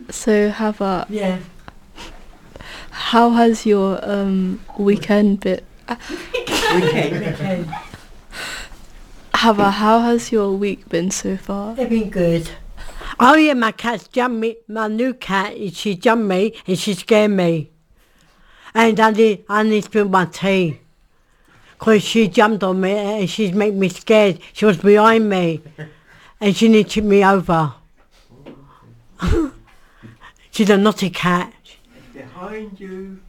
So have a Yeah. how has your weekend been? Weekend. How has your week been so far? They've been good. Oh yeah, my cat's jumped me. My new cat, she jumped me and she scared me. And I need to spill my tea. Because she jumped on me and she's made me scared. She was behind me and she needed to tip me over. She's a naughty cat. Behind you.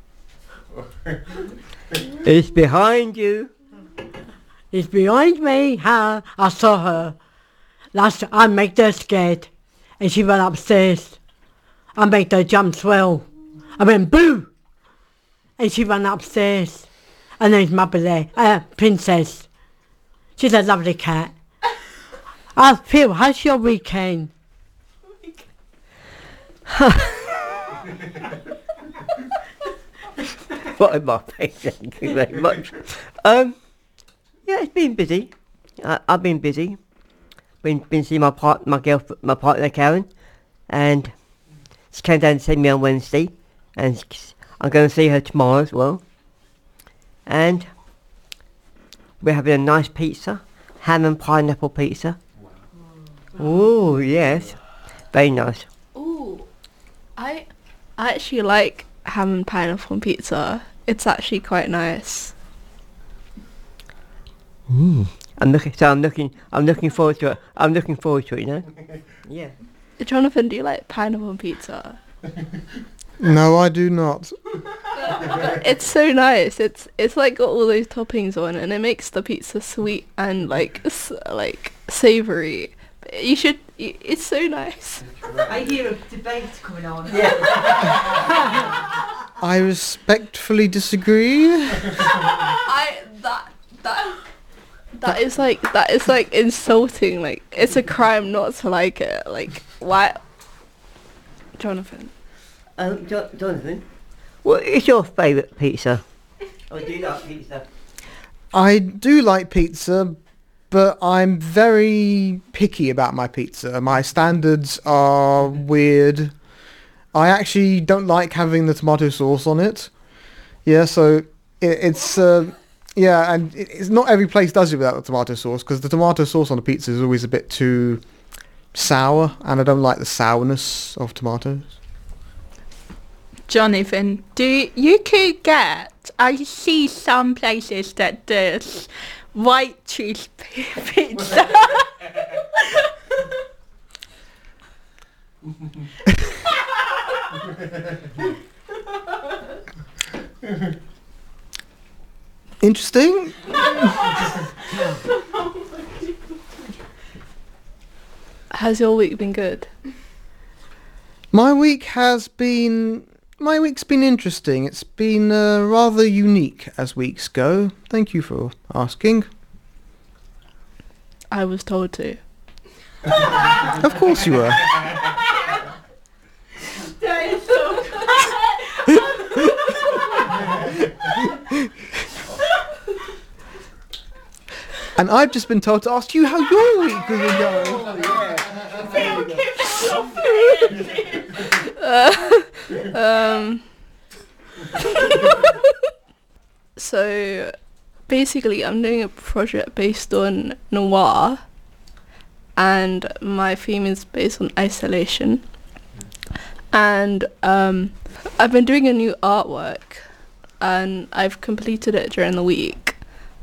It's behind you. It's behind me. Huh? I saw her. I made her scared and she ran upstairs. I made her jump swell. I went boo! And she ran upstairs. And there's Mother there, Princess. She's a lovely cat. Phil, how's your weekend? What am I paying? Thank you very much. Yeah, it's been busy. I've been busy. Been seeing my partner Karen, and she came down to see me on Wednesday, and I'm going to see her tomorrow as well. And we're having a nice pizza, ham and pineapple pizza. Oh yes, very nice. Ooh, I actually like ham and pineapple on pizza. It's actually quite nice. I'm looking forward to it. I'm looking forward to it, you know. Yeah. Jonathan, do you like pineapple on pizza? No, I do not. It's so nice. It's like got all those toppings on, and it makes the pizza sweet and like savoury. You should. It's so nice. I hear a debate coming on. I respectfully disagree. That is like insulting. Like, it's a crime not to like it. Like, why, Jonathan? Jonathan, what is your favourite pizza? Or do you like pizza? I do like pizza, but I'm very picky about my pizza. My standards are weird. I actually don't like having the tomato sauce on it. Yeah, so it's not every place does it without the tomato sauce, because the tomato sauce on a pizza is always a bit too sour, and I don't like the sourness of tomatoes. Jonathan, you could get, I see some places that there's white cheese pizza. Interesting. Has your week been good? My week's been interesting. It's been rather unique as weeks go. Thank you for asking. I was told to. Of course you were. And I've just been told to ask you how your week has been going. So basically I'm doing a project based on noir, and my theme is based on isolation, and I've been doing a new artwork and I've completed it during the week,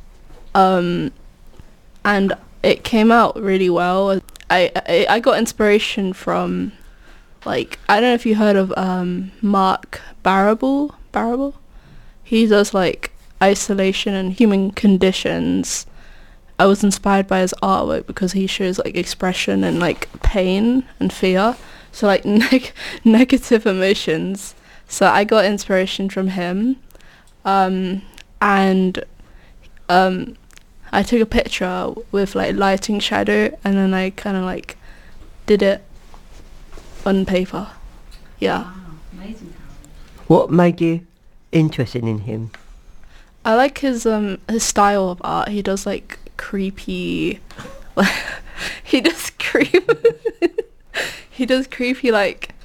and it came out really well. I got inspiration from, like, I don't know if you heard of Mark Barrable. He does like isolation and human conditions. I was inspired by his artwork because he shows like expression and like pain and fear, so like negative emotions. So I got inspiration from him, and I took a picture with like lighting, shadow, and then I kind of like did it on paper. Yeah. Wow, amazing. What made you interested in him? I like his style of art. He does like creepy he does creepy like